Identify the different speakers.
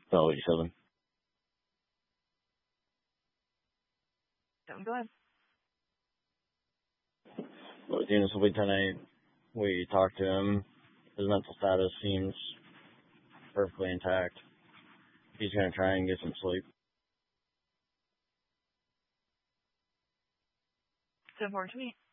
Speaker 1: So 87.
Speaker 2: Go ahead.
Speaker 1: Units will be 10-8. We talked to him. His mental status seems perfectly intact. He's going to try and get some sleep.
Speaker 2: 10-4 to me.